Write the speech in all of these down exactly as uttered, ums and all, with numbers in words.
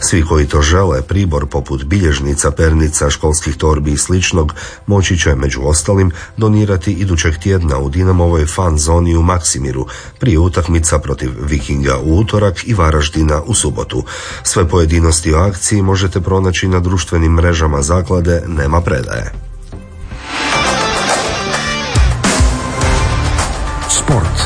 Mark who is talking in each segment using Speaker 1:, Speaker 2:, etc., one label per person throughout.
Speaker 1: Svi koji to žele, pribor poput bilježnica, pernica, školskih torbi i sličnog moći će među ostalim donirati idućeg tjedna u Dinamovoj fan zoni u Maksimiru prije utakmica protiv Vikinga u utorak i Varaždina u subotu. Sve pojedinosti o akciji možete pronaći na društvenim mrežama zaklade Nema predaje.
Speaker 2: Sport.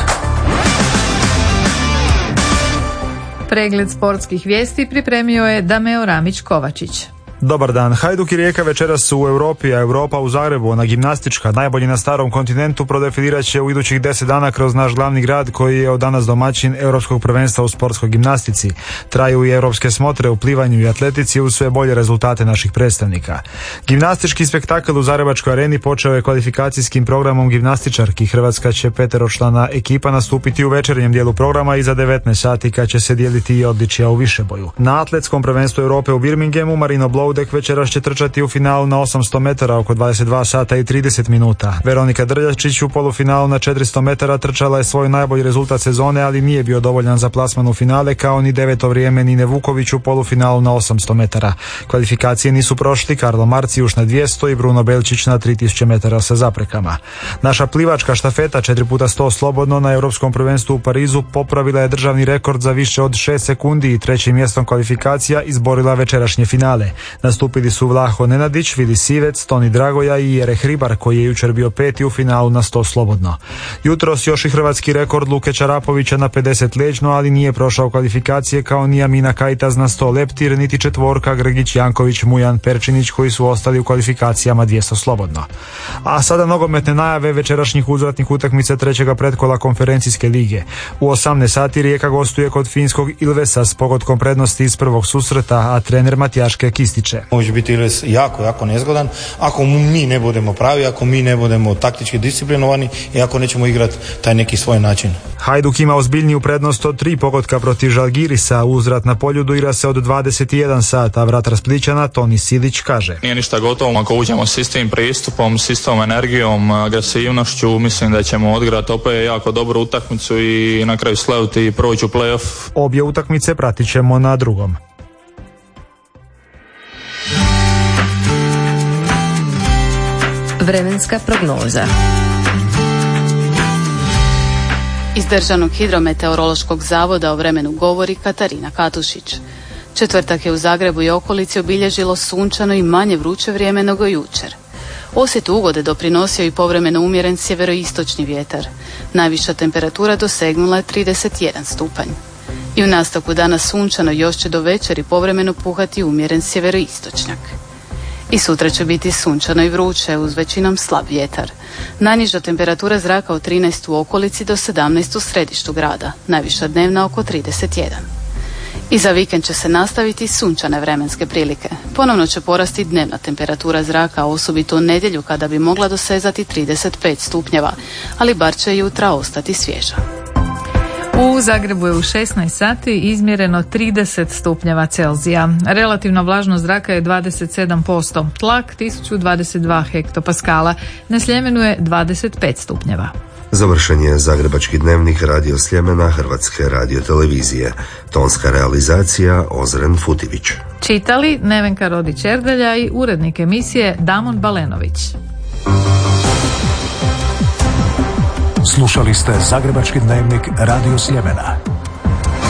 Speaker 3: Pregled sportskih vijesti pripremio je Dameo Ramić-Kovačić.
Speaker 4: Dobar dan. Hajduk i Rijeka večeras su u Europi, a Europa u Zagrebu. Ona gimnastička, najbolji na starom kontinentu, prodefilirat će u idućih deset dana kroz naš glavni grad koji je od danas domaćin Europskog prvenstva u sportskoj gimnastici. Traju i europske smotre u plivanju i atletici uz sve bolje rezultate naših predstavnika. Gimnastički spektakl u Zagrebačkoj areni počeo je kvalifikacijskim programom gimnastičarki. Hrvatska će peteročlana ekipa nastupiti u večernjem dijelu programa i za devetnaest sati kad će se dijeliti i odličja u višeboju. Na atletskom prvenstvu Europe u Birminghamu Marino Bloudek večeras će trčati u finalu na osamsto metara oko dvadeset dva sata i trideset minuta. Veronika Drljačić u polufinalu na četiristo metara trčala je svoj najbolji rezultat sezone, ali nije bio dovoljan za plasman u finale, kao ni deveto vrijeme Nine Vuković u polufinalu na osamsto metara. Kvalifikacije nisu prošli Karlo Marcijuš na dvjesto i Bruno Belčić na tri tisuće metara sa zaprekama. Naša plivačka štafeta četiri puta sto slobodno na Europskom prvenstvu u Parizu popravila je državni rekord za više od šest sekundi i trećim mjestom kvalifikacija izborila večerašnje finale. Nastupili su Vlaho Nenadić, Vili Sivec, Toni Dragoja i Jere Hribar koji je jučer bio peti u finalu na sto slobodno. Jutros još i hrvatski rekord Luke Čarapovića na pedeset leđno, ali nije prošao kvalifikacije kao ni Amina Kajtaz na sto leptir, niti četvorka Grgić, Janković, Mujan, Perčinić koji su ostali u kvalifikacijama dvjesto slobodno. A sada nogometne najave večerašnjih uzvratnih utakmica trećega pretkola konferencijske lige. U osamnaest sati Rijeka gostuje kod finskog Ilvesa s pogodkom prednosti iz prvog susreta, a trener Matijaške ističe.
Speaker 5: Može biti Ilves jako, jako nezgodan ako mi ne budemo pravi, ako mi ne budemo taktički disciplinovani i ako nećemo igrati taj neki svoj način.
Speaker 4: Hajduk ima ozbiljniju prednost od tri pogotka protiv Žalgirisa. Uzvrat na Poljudu igra se od dvadeset jedan sata, a vratar Splićana Toni Silić kaže:
Speaker 6: Nije ništa gotovo, ako uđemo s istim pristupom, s istom energijom, agresivnošću, mislim da ćemo odigrati opet jako dobru utakmicu i na kraju slaviti i proći u play-off.
Speaker 4: Obje utakmice pratit ćemo na drugom.
Speaker 7: Vremenska prognoza.
Speaker 8: Iz Državnog hidrometeorološkog zavoda o vremenu govori Katarina Katušić. Četvrtak je u Zagrebu i okolici obilježilo sunčano i manje vruće vrijeme nego jučer. Osjetu ugode doprinosio i povremeno umjeren sjeveroistočni vjetar. Najviša temperatura dosegnula je trideset jedan stupanj. I u nastavku dana sunčano još će do večeri povremeno puhati umjeren sjeveroistočnjak. I sutra će biti sunčano i vruće uz većinom slab vjetar. Najniža temperatura zraka od trinaest u okolici do sedamnaest u središtu grada, najviša dnevna oko trideset jedan. I za vikend će se nastaviti sunčane vremenske prilike. Ponovno će porasti dnevna temperatura zraka, osobito u nedjelju kada bi mogla dosezati trideset pet stupnjeva, ali bar će jutra ostati svježa.
Speaker 3: U Zagrebu je u šesnaest sati izmjereno trideset stupnjeva Celzija. Relativna vlažnost zraka je dvadeset sedam posto. Tlak tisuću dvadeset dva hektopaskala. Na Sljemenu je dvadeset pet stupnjeva.
Speaker 1: Završen je Zagrebački dnevnik Radio Sljemena Hrvatske radiotelevizije. Tonska realizacija Ozren Futivić.
Speaker 3: Čitali Nevenka Rodić-Erdelja i urednik emisije Damon Balenović.
Speaker 2: Slušali ste Zagrebački dnevnik Radio Sljemena.